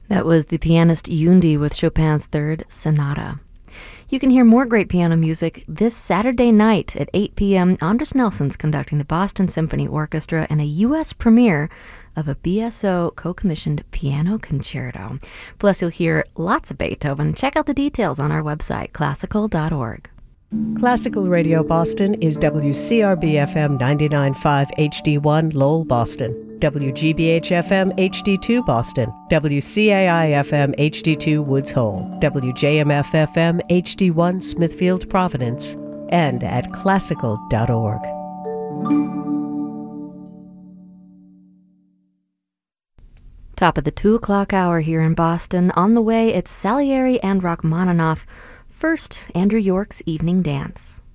That was the pianist Yundi with Chopin's Third Sonata. You can hear more great piano music this Saturday night at 8 p.m. Andres Nelson's conducting the Boston Symphony Orchestra in a U.S. premiere of a BSO co-commissioned piano concerto. Plus, you'll hear lots of Beethoven. Check out the details on our website, classical.org. Classical Radio Boston is WCRB-FM 99.5 HD1 Lowell, Boston, WGBH-FM HD2 Boston, WCAI-FM HD2 Woods Hole, WJMF-FM HD1 Smithfield, Providence, and at classical.org. Top of the 2 o'clock hour here in Boston. On the way, it's Salieri and Rachmaninoff. First, Andrew York's Evening Dance.